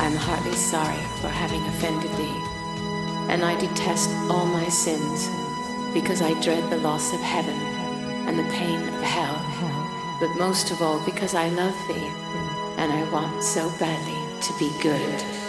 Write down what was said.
I'm heartily sorry for having offended thee, and I detest all my sins, because I dread the loss of heaven and the pain of hell, but most of all because I love thee, and I want so badly to be good.